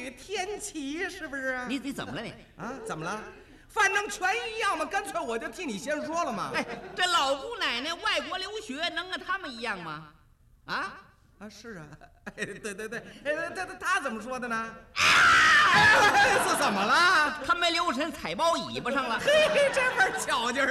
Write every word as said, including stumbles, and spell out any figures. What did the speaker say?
雨天齐，是不是啊？ 你你怎么了你？ 啊，怎么了？反正全一样嘛，干脆我就替你先说了嘛。 哎，这老姑奶奶外国留学，能跟他们一样吗？啊？ 啊，是啊，哎，对对对，哎，他他他怎么说的呢？啊，是怎么了？ 他没留神踩包尾巴上了。 嘿，这份巧劲儿。